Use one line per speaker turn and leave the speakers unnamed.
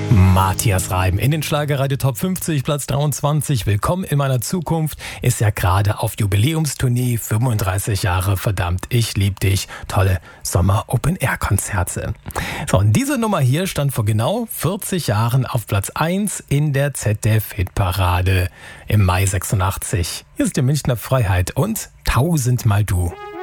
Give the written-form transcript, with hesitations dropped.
Matthias Reim in den Schlagerradio Top 50, Platz 23. Willkommen in meiner Zukunft ist ja gerade auf Jubiläumstournee, 35 Jahre, verdammt, ich lieb dich. Tolle Sommer-Open-Air-Konzerte. So, und diese Nummer hier stand vor genau 40 Jahren auf Platz 1 in der ZDF-Hitparade im Mai 86. Hier ist die Münchner Freiheit und Tausendmal du.